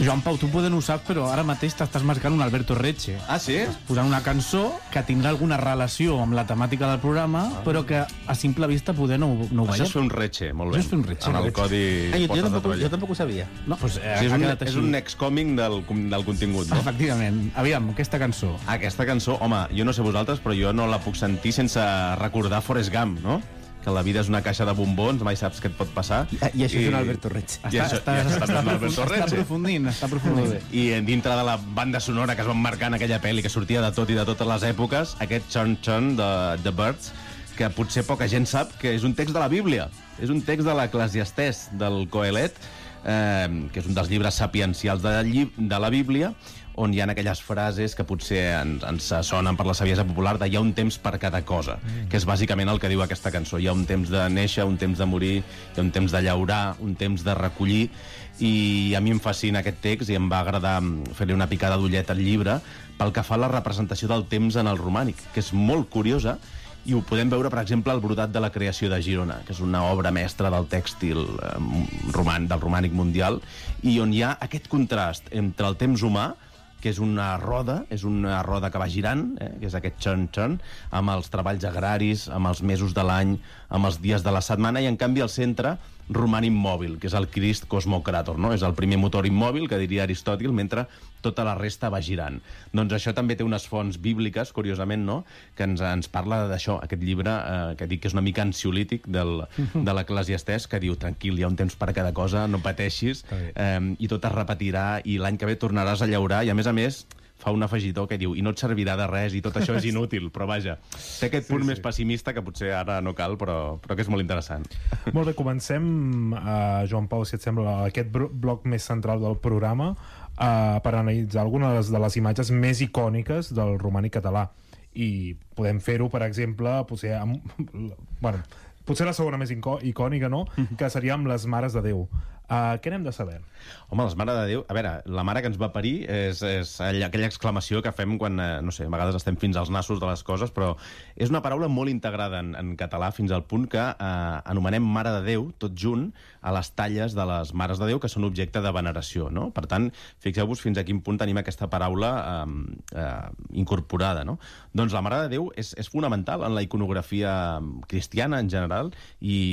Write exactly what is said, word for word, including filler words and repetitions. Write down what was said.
Joan Pau, tu poder no ho saps, però ara mateix t'estàs marcant un Alberto Reche. Ah, sí? Posant una cançó que tindrà alguna relació amb la temàtica del programa, ah. però que a simple vista poder no, no ho veiem. Això és fer un Reche, molt bé. Això és fer un Reche. En el codi... Ah, jo, jo, Portes de tampoc, Troia. jo tampoc ho sabia. No, doncs, eh, Sí, és, ha un, quedat és així. un next-coming del, del contingut, no? Efectivament. Aviam, aquesta cançó. Aquesta cançó, home, jo no sé vosaltres, però jo no la puc sentir sense recordar Forrest Gump, no? Que la vida és una caixa de bombons, mai saps què et pot passar. I, i això I... és un Alberto Reche. I això, està, i això està, també és està, l'Alberto Reche. està aprofundint, està aprofundint. I dintre de la banda sonora que es van marcar en aquella pel·li, que sortia de tot i de totes les èpoques, aquest Chon Chon de The Birds, que potser poca gent sap que és un text de la Bíblia. És un text de l'Eclesiastès, del Coelet, eh, que és un dels llibres sapiencials de, lli de la Bíblia, on hi ha aquelles frases que potser ens, ens sonen per la saviesa popular de hi ha un temps per cada cosa, mm. que és bàsicament el que diu aquesta cançó. Hi ha un temps de néixer, un temps de morir, hi ha un temps de llaurar, un temps de recollir, i a mi em fascina aquest text i em va agradar fer-li una picada d'ullet al llibre pel que fa a la representació del temps en el romànic, que és molt curiosa, i ho podem veure, per exemple, al Brodat de la creació de Girona, que és una obra mestra del tèxtil eh, roman, del romànic mundial, i on hi ha aquest contrast entre el temps humà, que és una roda, és una roda que va girant, eh, que és aquest xon-xon, amb els treballs agraris, amb els mesos de l'any, amb els dies de la setmana, i en canvi al centre roman immòbil, que és el Crist Cosmocràtor, no? És el primer motor immòbil, que diria Aristòtil, mentre tota la resta va girant. Doncs això també té unes fonts bíbliques, curiosament, no?, que ens, ens parla d'això, aquest llibre, eh, que dic que és una mica ansiolític del, de l'Eclesiastès, que diu, tranquil, hi ha un temps per a cada cosa, no pateixis, eh, i tot es repetirà, i l'any que ve tornaràs a llaurar, i a més a més fa un afegitó que diu, i no et servirà de res, i tot això és inútil, però vaja, té aquest punt sí, sí. més pessimista que potser ara no cal, però, però que és molt interessant. Molt bé, comencem, uh, Joan Pau, si et sembla, aquest bloc més central del programa, uh, per analitzar algunes de les imatges més icòniques del romànic català. I podem fer-ho, per exemple, potser amb, bueno, potser la segona més icònica, no?, que seria amb les Mares de Déu. Uh, què n'hem de saber? Home, les Mares de Déu... A veure, la mare que ens va parir és, és aquella exclamació que fem quan, eh, no sé, a vegades estem fins als nassos de les coses, però és una paraula molt integrada en, en català fins al punt que eh, anomenem Mare de Déu, tot junt, a les talles de les Mares de Déu que són objecte de veneració, no? Per tant, fixeu-vos fins a quin punt tenim aquesta paraula eh, eh, incorporada, no? Doncs la Mare de Déu és, és fonamental en la iconografia cristiana en general i